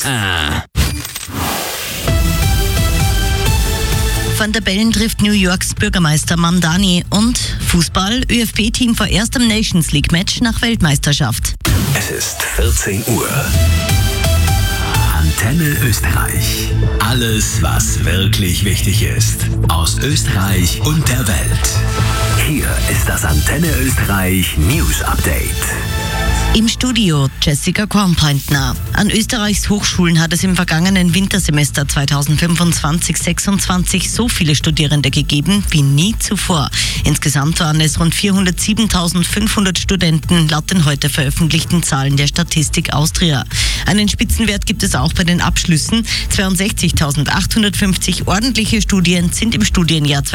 Van der Bellen trifft New Yorks Bürgermeister Mamdani und Fußball, ÖFB-Team vorerst am Nations League-Match nach Weltmeisterschaft. Es ist 14 Uhr. Antenne Österreich. Alles, was wirklich wichtig ist. Aus Österreich und der Welt. Hier ist das Antenne Österreich News Update. Im Studio Jessica Kornbreitner. An Österreichs Hochschulen hat es im vergangenen Wintersemester 2025/26 so viele Studierende gegeben wie nie zuvor. Insgesamt waren es rund 407.500 Studenten laut den heute veröffentlichten Zahlen der Statistik Austria. Einen Spitzenwert gibt es auch bei den Abschlüssen. 62.850 ordentliche Studien sind im Studienjahr